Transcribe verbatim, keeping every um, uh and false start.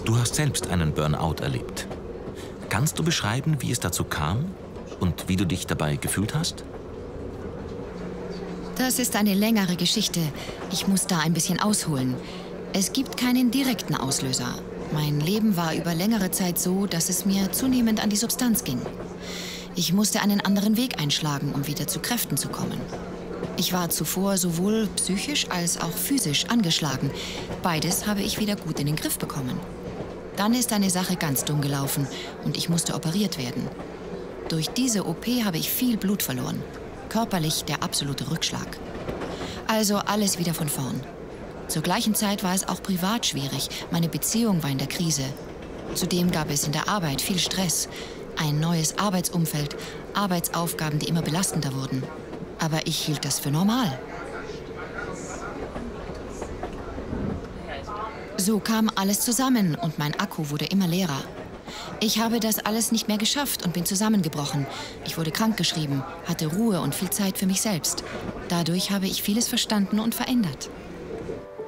Du hast selbst einen Burnout erlebt. Kannst du beschreiben, wie es dazu kam und wie du dich dabei gefühlt hast? Das ist eine längere Geschichte. Ich muss da ein bisschen ausholen. Es gibt keinen direkten Auslöser. Mein Leben war über längere Zeit so, dass es mir zunehmend an die Substanz ging. Ich musste einen anderen Weg einschlagen, um wieder zu Kräften zu kommen. Ich war zuvor sowohl psychisch als auch physisch angeschlagen. Beides habe ich wieder gut in den Griff bekommen. Dann ist eine Sache ganz dumm gelaufen und ich musste operiert werden. Durch diese O P habe ich viel Blut verloren. Körperlich der absolute Rückschlag. Also alles wieder von vorn. Zur gleichen Zeit war es auch privat schwierig. Meine Beziehung war in der Krise. Zudem gab es in der Arbeit viel Stress. Ein neues Arbeitsumfeld, Arbeitsaufgaben, die immer belastender wurden. Aber ich hielt das für normal. So kam alles zusammen und mein Akku wurde immer leerer. Ich habe das alles nicht mehr geschafft und bin zusammengebrochen. Ich wurde krankgeschrieben, hatte Ruhe und viel Zeit für mich selbst. Dadurch habe ich vieles verstanden und verändert.